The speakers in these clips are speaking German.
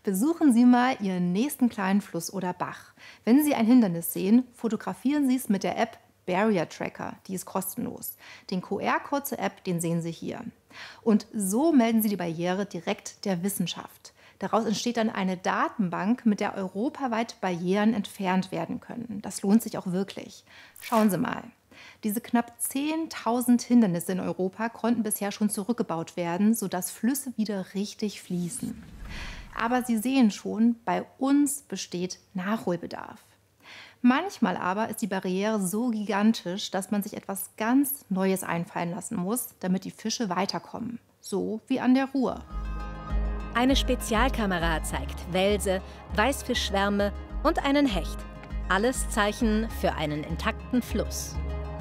Besuchen Sie mal Ihren nächsten kleinen Fluss oder Bach. Wenn Sie ein Hindernis sehen, fotografieren Sie es mit der App Barrier Tracker. Die ist kostenlos. Den QR-Code zur App, den sehen Sie hier. Und so melden Sie die Barriere direkt der Wissenschaft. Daraus entsteht dann eine Datenbank, mit der europaweit Barrieren entfernt werden können. Das lohnt sich auch wirklich. Schauen Sie mal. Diese knapp 10.000 Hindernisse in Europa konnten bisher schon zurückgebaut werden, sodass Flüsse wieder richtig fließen. Aber Sie sehen schon, bei uns besteht Nachholbedarf. Manchmal aber ist die Barriere so gigantisch, dass man sich etwas ganz Neues einfallen lassen muss, damit die Fische weiterkommen. So wie an der Ruhr. Eine Spezialkamera zeigt Welse, Weißfischschwärme und einen Hecht. Alles Zeichen für einen intakten Fluss.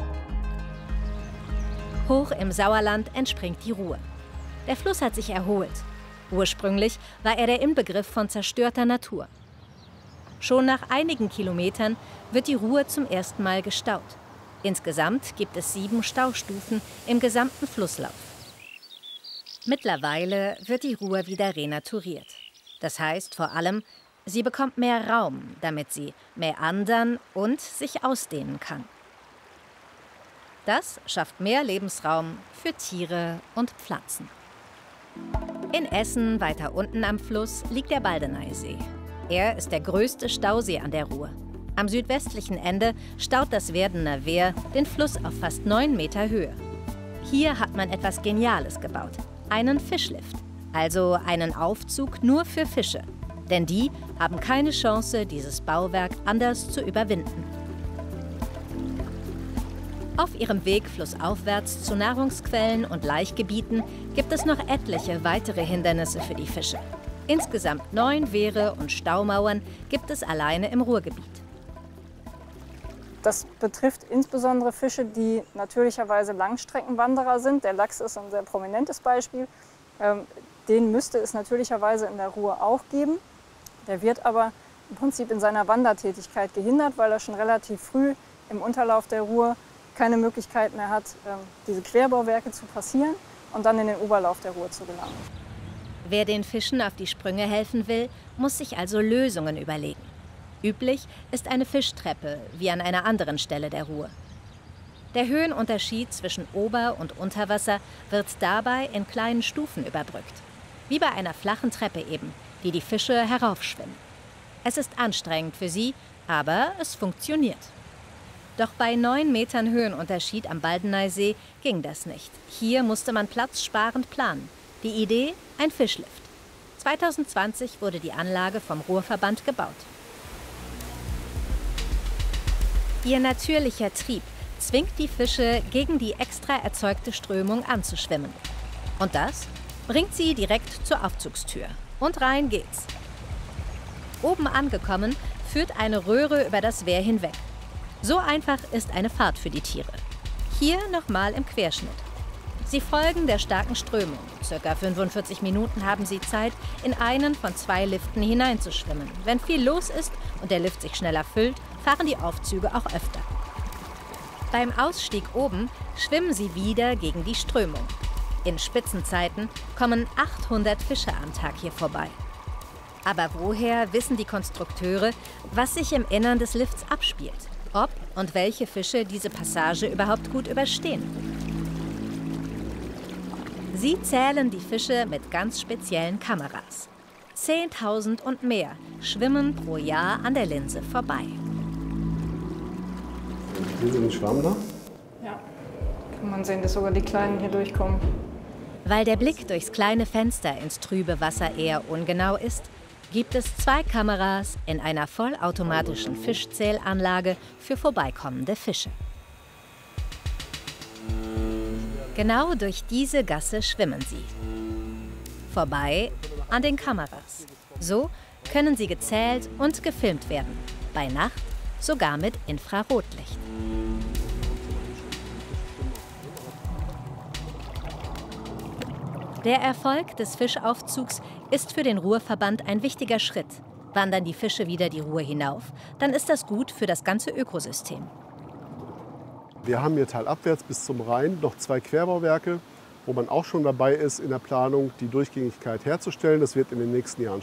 Hoch im Sauerland entspringt die Ruhr. Der Fluss hat sich erholt. Ursprünglich war er der Inbegriff von zerstörter Natur. Schon nach einigen Kilometern wird die Ruhr zum ersten Mal gestaut. Insgesamt gibt es 7 Staustufen im gesamten Flusslauf. Mittlerweile wird die Ruhr wieder renaturiert. Das heißt vor allem, sie bekommt mehr Raum, damit sie meandern und sich ausdehnen kann. Das schafft mehr Lebensraum für Tiere und Pflanzen. In Essen, weiter unten am Fluss, liegt der Baldeneysee. Er ist der größte Stausee an der Ruhr. Am südwestlichen Ende staut das Werdener Wehr den Fluss auf fast 9 Meter Höhe. Hier hat man etwas Geniales gebaut. Einen Fischlift, also einen Aufzug nur für Fische. Denn die haben keine Chance, dieses Bauwerk anders zu überwinden. Auf ihrem Weg flussaufwärts zu Nahrungsquellen und Laichgebieten gibt es noch etliche weitere Hindernisse für die Fische. Insgesamt 9 Wehre und Staumauern gibt es alleine im Ruhrgebiet. Das betrifft insbesondere Fische, die natürlicherweise Langstreckenwanderer sind. Der Lachs ist ein sehr prominentes Beispiel. Den müsste es natürlicherweise in der Ruhr auch geben. Der wird aber im Prinzip in seiner Wandertätigkeit gehindert, weil er schon relativ früh im Unterlauf der Ruhr keine Möglichkeit mehr hat, diese Querbauwerke zu passieren und dann in den Oberlauf der Ruhr zu gelangen. Wer den Fischen auf die Sprünge helfen will, muss sich also Lösungen überlegen. Üblich ist eine Fischtreppe, wie an einer anderen Stelle der Ruhr. Der Höhenunterschied zwischen Ober- und Unterwasser wird dabei in kleinen Stufen überbrückt. Wie bei einer flachen Treppe eben, die die Fische heraufschwimmen. Es ist anstrengend für sie, aber es funktioniert. Doch bei 9 Metern Höhenunterschied am Baldeneysee ging das nicht. Hier musste man platzsparend planen. Die Idee? Ein Fischlift. 2020 wurde die Anlage vom Ruhrverband gebaut. Ihr natürlicher Trieb zwingt die Fische, gegen die extra erzeugte Strömung anzuschwimmen. Und das bringt sie direkt zur Aufzugstür. Und rein geht's. Oben angekommen, führt eine Röhre über das Wehr hinweg. So einfach ist eine Fahrt für die Tiere. Hier nochmal im Querschnitt. Sie folgen der starken Strömung. Circa 45 Minuten haben sie Zeit, in einen von 2 Liften hineinzuschwimmen. Wenn viel los ist und der Lift sich schneller füllt, fahren die Aufzüge auch öfter. Beim Ausstieg oben schwimmen sie wieder gegen die Strömung. In Spitzenzeiten kommen 800 Fische am Tag hier vorbei. Aber woher wissen die Konstrukteure, was sich im Innern des Lifts abspielt? Ob und welche Fische diese Passage überhaupt gut überstehen? Sie zählen die Fische mit ganz speziellen Kameras. 10.000 und mehr schwimmen pro Jahr an der Linse vorbei. Sehen Sie den Schwamm da? Ja, kann man sehen, dass sogar die Kleinen hier durchkommen. Weil der Blick durchs kleine Fenster ins trübe Wasser eher ungenau ist, gibt es 2 Kameras in einer vollautomatischen Fischzählanlage für vorbeikommende Fische. Genau durch diese Gasse schwimmen sie. Vorbei an den Kameras. So können sie gezählt und gefilmt werden. Bei Nacht sogar mit Infrarotlicht. Der Erfolg des Fischaufzugs ist für den Ruhrverband ein wichtiger Schritt. Wandern die Fische wieder die Ruhr hinauf, dann ist das gut für das ganze Ökosystem. Wir haben hier talabwärts bis zum Rhein noch 2 Querbauwerke, wo man auch schon dabei ist, in der Planung die Durchgängigkeit herzustellen. Das wird in den nächsten Jahren